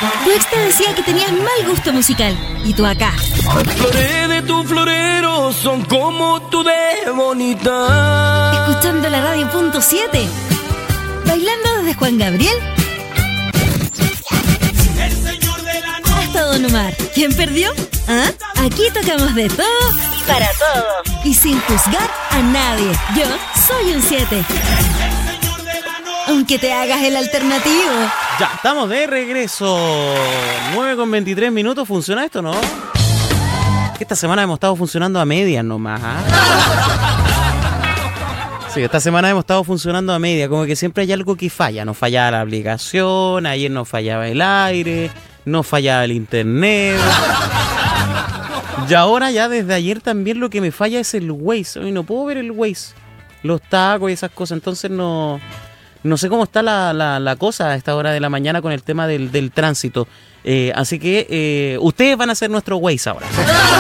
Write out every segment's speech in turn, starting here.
Tu ex te decía que tenías mal gusto musical. Y tú acá. Flores de tu florero son como tú de bonita. Escuchando la radio .7. Bailando desde Juan Gabriel hasta Don Omar. ¿Quién perdió? ¿Ah? Aquí tocamos de todo y para todos. Y sin juzgar a nadie. Yo soy un 7. Aunque te hagas el alternativo. Ya, estamos de regreso. 9:23. ¿Funciona esto, no? Esta semana hemos estado funcionando a medias nomás. Sí, esta semana hemos estado funcionando a media. Como que siempre hay algo que falla. Nos fallaba la aplicación, ayer nos fallaba el aire, nos fallaba el internet. Y ahora ya desde ayer también lo que me falla es el Waze. Hoy no puedo ver el Waze, los tacos y esas cosas. Entonces no sé cómo está la cosa a esta hora de la mañana con el tema del tránsito. Así que ustedes van a ser nuestro Waze ahora.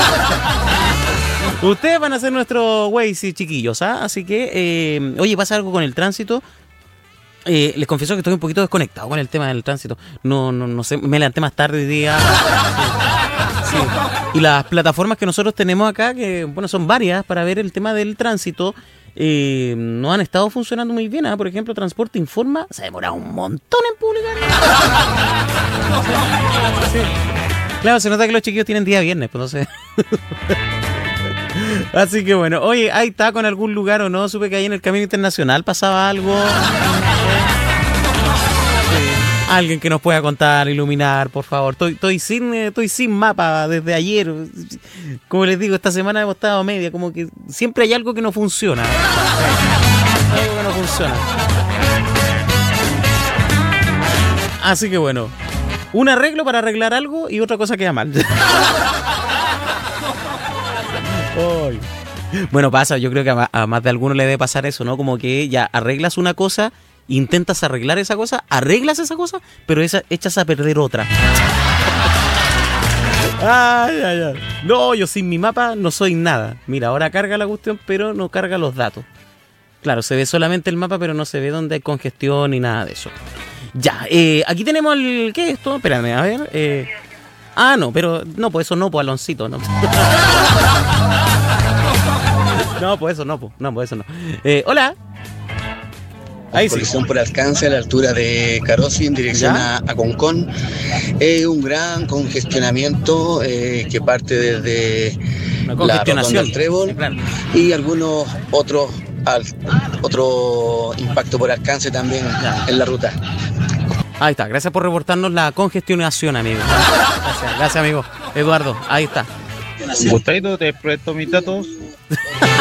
Ustedes van a ser nuestro Waze, chiquillos, ¿ah? Así que, oye, pasa algo con el tránsito. Les confieso que estoy un poquito desconectado con el tema del tránsito. No sé, me levanté más tarde hoy día. Sí. Y las plataformas que nosotros tenemos acá, que bueno, son varias para ver el tema del tránsito, no han estado funcionando muy bien. Por ejemplo, Transporte Informa se ha demorado un montón en publicar. Sí. Claro, se nota que los chiquillos tienen día viernes, pues no sé. Así que bueno, oye, ahí está con algún lugar o no. Supe que ahí en el Camino Internacional pasaba algo. Alguien que nos pueda contar, iluminar, por favor. Estoy sin mapa desde ayer. Como les digo, esta semana hemos estado a media. Como que siempre hay algo que no funciona. Algo que no funciona. Así que bueno, un arreglo para arreglar algo y otra cosa queda mal. Bueno, pasa, yo creo que a más de alguno le debe pasar eso, ¿no? Como que ya arreglas una cosa, intentas arreglar esa cosa, arreglas esa cosa, pero echas a perder otra. Ay. No, yo sin mi mapa no soy nada. Mira, ahora carga la cuestión, pero no carga los datos. Claro, se ve solamente el mapa, pero no se ve dónde hay congestión ni nada de eso. Ya, aquí tenemos el... ¿Qué es esto? Espérame, a ver. No, pero... No, pues eso no, pues Aloncito, no. No, pues eso no, pues. No, pues eso no. Hola. Ahí sí. Por alcance a la altura de Carosi en dirección a Concón. Un gran congestionamiento que parte desde la rotonda del Trébol, claro, y algunos otro impacto por alcance también en la ruta. Ahí está, gracias por reportarnos la congestionación, amigo. Gracias, amigo. Eduardo, ahí está. Gustavo, te presto mis datos.